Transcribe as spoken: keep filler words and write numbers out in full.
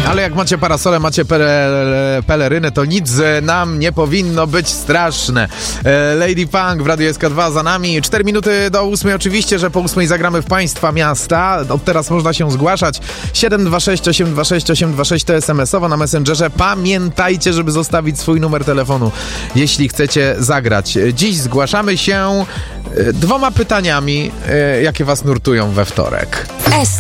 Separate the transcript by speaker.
Speaker 1: Ale jak macie parasole, macie pele, pelerynę, to nic nam nie powinno być straszne. Lady Punk w Radiu S K dwa za nami. cztery minuty do ósmej. Oczywiście, że po ósmej zagramy w państwa miasta. Od teraz można się zgłaszać. siedem dwa sześć osiem dwa sześć osiem dwa sześć to es em esowo na Messengerze. Pamiętajcie, żeby zostawić swój numer telefonu, jeśli chcecie zagrać. Dziś zgłaszamy się dwoma pytaniami, jakie was nurtują we wtorek.
Speaker 2: S